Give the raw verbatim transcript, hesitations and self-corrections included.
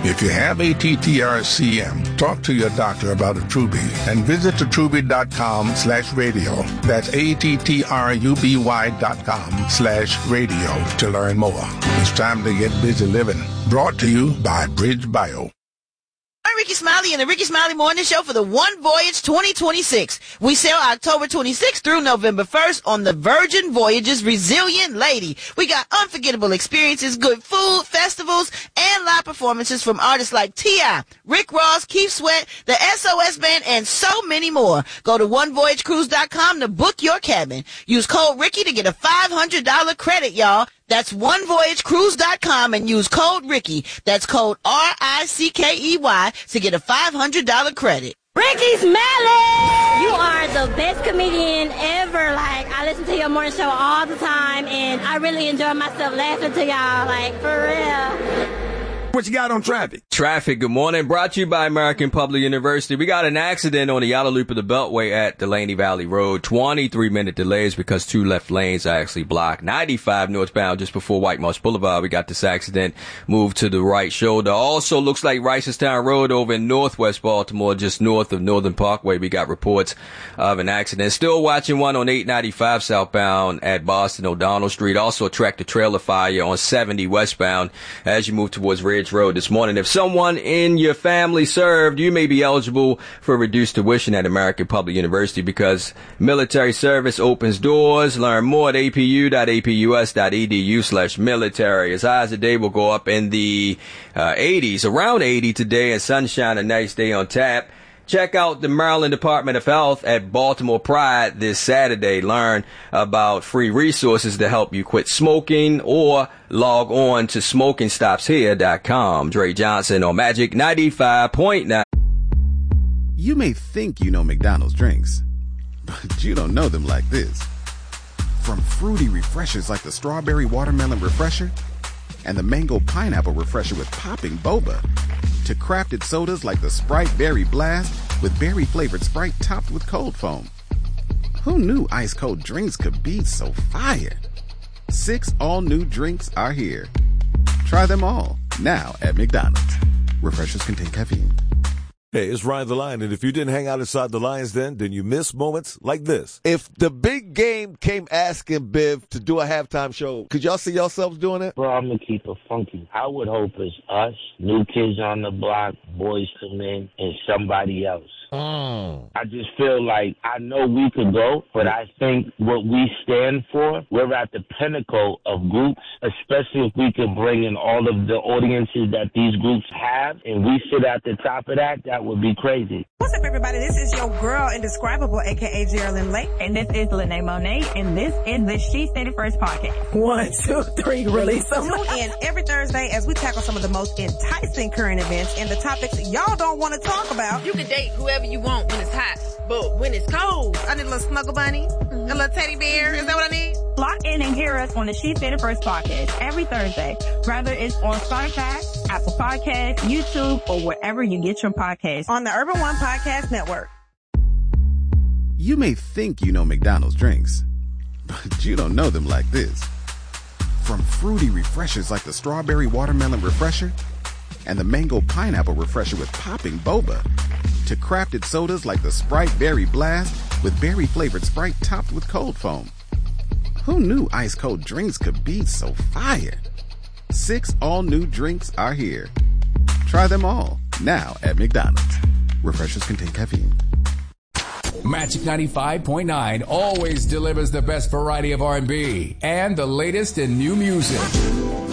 If you have A T T R C M, talk to your doctor about Attruby and visit attruby.com slash radio. That's A-T-T-R-U-B-Y dot com slash radio to learn more. It's time to get busy living. Brought to you by Bridge Bio. I'm Ricky Smiley in the Ricky Smiley Morning Show for the One Voyage twenty twenty-six. We sail October twenty-sixth through November first on the Virgin Voyages Resilient Lady. We got unforgettable experiences, good food, festivals, and live performances from artists like T I, Rick Ross, Keith Sweat, the S O S Band, and so many more. Go to one voyage cruise dot com to book your cabin. Use code Ricky to get a five hundred dollars credit, y'all. That's one voyage cruise dot com and use code Ricky. That's code R I C K E Y to get a five hundred dollars credit. Ricky Smiley! You are the best comedian ever. Like, I listen to your morning show all the time, and I really enjoy myself laughing to y'all, like, for real. What you got on traffic? Traffic, good morning. Brought to you by American Public University. We got an accident on the outer loop of the Beltway at Delaney Valley Road. twenty-three minute delays because two left lanes are actually blocked. ninety-five northbound just before White Marsh Boulevard. We got this accident moved to the right shoulder. Also looks like Ricerstown Road over in northwest Baltimore, just north of Northern Parkway. We got reports of an accident. Still watching one on eight ninety-five southbound at Boston O'Donnell Street. Also a tractor trailer fire on seventy westbound as you move towards Ridge Road this morning. If someone in your family served, you may be eligible for reduced tuition at American Public University because military service opens doors. Learn more at apu.apus.edu slash military. As high as the day will go up in the uh, eighties, around eighty today, and sunshine, a nice day on tap. Check out the Maryland Department of Health at Baltimore Pride this Saturday. Learn about free resources to help you quit smoking, or log on to smoking stops here dot com. Dre Johnson on Magic ninety-five point nine. You may think you know McDonald's drinks, but you don't know them like this. From fruity refreshers like the Strawberry Watermelon Refresher and the Mango Pineapple Refresher with popping boba, to crafted sodas like the Sprite Berry Blast with berry-flavored Sprite topped with cold foam. Who knew ice-cold drinks could be so fire? Six all-new drinks are here. Try them all, now at McDonald's. Refreshers contain caffeine. Hey, it's Ryan the Lion, and if you didn't hang out inside the Lions Den, then you miss moments like this. If the big game came asking Biv to do a halftime show, could y'all see yourselves doing it? Bro, I'm going to keep it funky. I would hope it's us, New Kids on the Block, Boys to Men, and somebody else. Mm. I just feel like I know we could go, but I think what we stand for, we're at the pinnacle of groups, especially if we can bring in all of the audiences that these groups have, and we sit at the top of that. That would be crazy. What's up, everybody? This is your girl, Indescribable, a k a. Geraldine Lake. And this is Lene Monet, and this is the She Said It First podcast. One, two, three, release them. Tune in every Thursday as we tackle some of the most enticing current events and the topics y'all don't want to talk about. You can date whoever you want when it's hot, but when it's cold, I need a little snuggle bunny, mm-hmm. a little teddy bear. Is that what I need? Lock in and hear us on the She Said It First podcast every Thursday, whether it's on Spotify, Apple Podcasts, YouTube, or wherever you get your podcasts. On the Urban One Podcast Network. You may think you know McDonald's drinks, but you don't know them like this. From fruity refreshers like the Strawberry Watermelon Refresher and the Mango Pineapple Refresher with popping boba, to crafted sodas like the Sprite Berry Blast with berry-flavored Sprite topped with cold foam. Who knew ice-cold drinks could be so fire? Six all-new drinks are here. Try them all, now at McDonald's. Refreshers contain caffeine. Magic ninety-five point nine always delivers the best variety of R and B and the latest in new music.